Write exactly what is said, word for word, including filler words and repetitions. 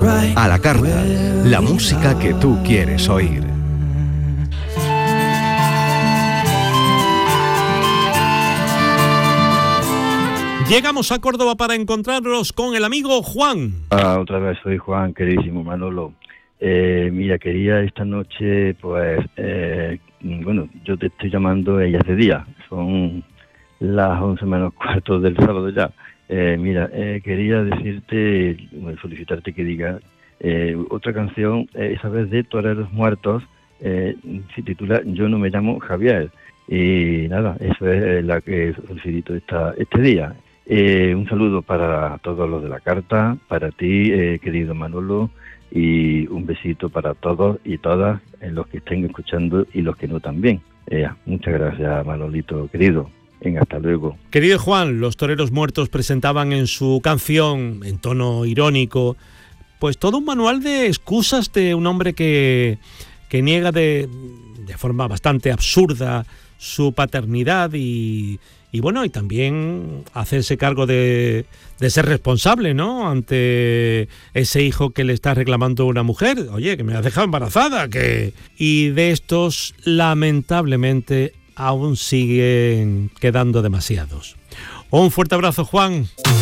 A la carta, la música que tú quieres oír. Llegamos a Córdoba para encontrarnos con el amigo Juan. Ah, otra vez soy Juan, queridísimo Manolo. Eh, mira, quería esta noche, pues, eh, bueno, yo te estoy llamando, ella es de día, son las once menos cuarto del sábado ya. Eh, mira, eh, quería decirte, bueno, solicitarte que digas eh, otra canción, eh, esa vez de Toreros Muertos, eh, se titula Yo no me llamo Javier. Y nada, eso es la que solicito esta, este día. Eh, un saludo para todos los de la carta, para ti, eh, querido Manolo, y un besito para todos y todas eh, los que estén escuchando y los que no también. Eh, muchas gracias, Manolito, querido. Venga, hasta luego. Querido Juan, los Toreros Muertos presentaban en su canción, en tono irónico, pues todo un manual de excusas de un hombre que, que niega de, de forma bastante absurda su paternidad y, y bueno, y también hacerse cargo de, de ser responsable, ¿no?, ante ese hijo que le está reclamando una mujer. Oye, que me has dejado embarazada, que... Y de estos, lamentablemente, aún siguen quedando demasiados. Un fuerte abrazo, Juan.